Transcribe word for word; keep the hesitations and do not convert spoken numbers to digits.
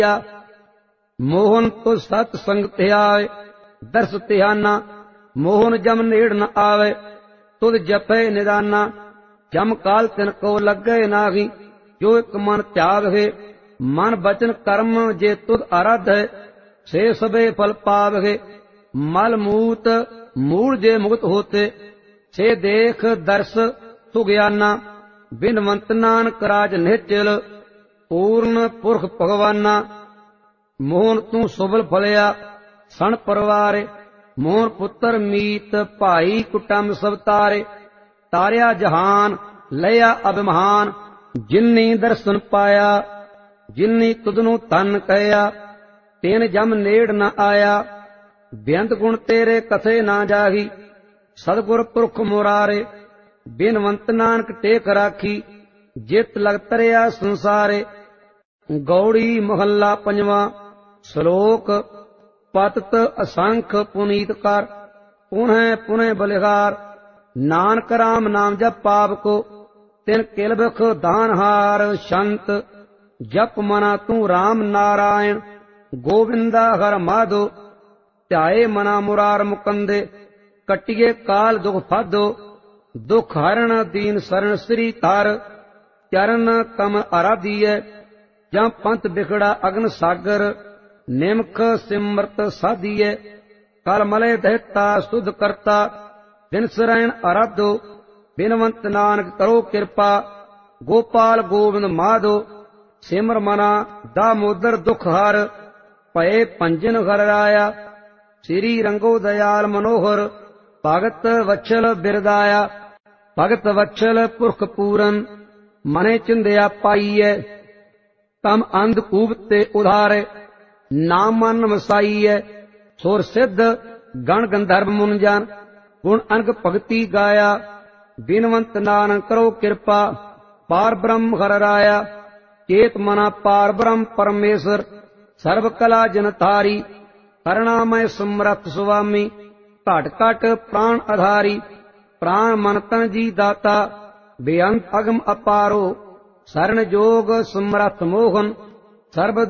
ਮੋਹਨ ਤੁ ਸਤ ਸੰਗ ਧਿਆਏ, ਦਰਸ ਧਿਆਨਾ ਮੋਹਨ ਜਮ ਨੇੜ ਨ ਆਵੇ। ਤੁਧ ਜਪੈ ਨਿਦਾਨਾ, ਜਮ ਕਾਲ ਤਿਨ ਕੋ ਲੱਗੈ ਨਾਹੀ। ਜੋ ਇਕ ਮਨ ਧਿਆਵਹਿ, ਮਨ ਬਚਨ ਕਰਮ ਜੇ ਤੁਧ ਆਰਾਧੈ। ਸੇ ਸਭੇ ਫਲ ਪਾਵਹਿ, ਮਲ ਮੂਤ ਮੂਲ ਜੇ ਮੁਕਤ ਹੋਤੇ। ਸੇ ਦੇਖ ਦਰਸ ਸੁਗਿਆਨਾ, ਬਿਨਵੰਤ ਨਾਨਕ ਰਾਜ ਨਿਹਚਲ। ਪੂਰਨ ਪੁਰਖ ਭਗਵਾਨਾ, ਮੋਹਨ ਤੂੰ ਸੁਬਲ ਫਲਿਆ ਸਣ ਪਰਵਾਰੇ। ਮੋਹਨ ਪੁੱਤਰ ਮੀਤ ਭਾਈ ਕੁਟੰਬ ਸਭ ਤਾਰੇ। ਤਾਰਿਆ ਜਹਾਨ ਲਿਆ ਅਭਿਮਾਨ, ਜਿਨੀ ਦਰਸ਼ਨ ਪਾਇਆ। ਜਿਨੀ ਤੁਧ ਨੂੰ ਧਨ ਕਹਿਆ, ਤੈਨ ਜਮ ਨੇੜ ਨ ਆਇਆ। ਬੇਅੰਤ ਗੁਣ ਤੇਰੇ ਕਥੇ ਨਾ ਜਾਹੀ, ਸਤਿਗੁਰ ਪੁਰਖ ਮੁਰਾਰੇ। ਬਿਨਵੰਤ ਨਾਨਕ ਟੇਕ ਰਾਖੀ, ਜਿਤ ਲਗ ਤਰਿਆ ਸੰਸਾਰੇ। ਗੌੜੀ ਮਹੱਲਾ ਪੰਜਵਾਂ। ਸ਼ਲੋਕ ਪਤਿਤ ਅਸੰਖ ਪੁਨੀਤ ਕਰ, ਪੁਨਹ ਪੁਨਹ ਬਲਿਹਾਰ। ਨਾਨਕ ਰਾਮ ਨਾਮ ਜਪ ਪਾਪ ਕੋ, ਤਿਨ ਕਿਲਬਖ ਦਾਨਹਾਰ। ਸ਼ੰਤ ਜਪ ਮਨਾ ਤੂੰ ਰਾਮ ਨਾਰਾਇਣ, ਗੋਵਿੰਦਾ ਹਰ ਮਾਧੋ। ਧਿਆਏ ਮਨਾ ਮੁਰਾਰ ਮੁਕੰਦੇ, ਕਟਿਏ ਕਾਲ ਦੁਖ ਫਾਧੋ। ਦੁਖ ਹਰਣ ਦੀਨ ਸਰਣ ਸ੍ਰੀ ਧਰ, ਚਰਨ ਕਮਲ ਆਰਾਧੀਐ। ਜਾਂ ਪੰਥ ਬਿਖੜਾ ਅਗਨ ਸਾਗਰ, ਨਿਮਖ ਸਿਮਰਤ ਸਾਧੀਐ। ਕਲ ਮਲੇ ਦਹਿਤਾ ਸੁਧ ਕਰਤਾ, ਦਿਨ ਸਰੈਣ ਆਰਾਧੋ। ਬਿਨਵੰਤ ਨਾਨਕ ਕਰੋ ਕਿਰਪਾ, ਗੋਪਾਲ ਗੋਬਿੰਦ ਮਾਧੋ। ਸਿਮਰ ਮਨਾ ਦਾਮੋਦਰ ਦੁਖ ਹਰ, ਭਏ ਭੰਜਨ ਹਰ ਰਾਇਆ। ਸ੍ਰੀ ਰੰਗੋ ਦਇਆਲ ਮਨੋਹਰ, ਭਗਤ ਵਛਲ ਬਿਰਦਾਇਆ। ਭਗਤ ਵਛਲ ਪੁਰਖ ਪੂਰਨ, ਮਨੇ ਚਿੰਦਿਆ ਪਾਈਐ। ਤਮ ਅੰਧ ਕੂਪ ਤੇ ਉਧਾਰੇ, ਨਾਮ ਮਨ ਵਸਾਈਐ। ਸੁਰ ਸਿੱਧ ਗਣ ਗੰਧਰਵ ਮੁਨ ਜਨ, ਗੁਣ ਅਨਕ ਭਗਤੀ ਗਾਇਆ। ਬਿਨਵੰਤ ਨਾਨਕ ਕਰੋ ਕਿਰਪਾ, ਪਾਰ ਬ੍ਰਹਮ ਹਰ ਰਾਇਆ। ਚੇਤ ਮਨਾ ਪਾਰ ਬ੍ਰਹਮ ਪਰਮੇਸ਼ਰ, ਸਰਬ ਕਲਾ ਜਨ ਤਾਰੀ। ਕਰੁਣਾਮੈ ਸਮਰੱਥ ਸੁਆਮੀ, ਘਟ ਘਟ ਪ੍ਰਾਣ ਆਧਾਰੀ। ਪ੍ਰਾਣ ਮਨ ਤਨ ਜੀ ਦਾਤਾ, ਬੇਅੰਤ ਅਗਮ ਅਪਾਰੋ। ਸਰਣ ਜੋਗ ਸਮਰੱਥ ਮੋਹਨ, ਸਰਬ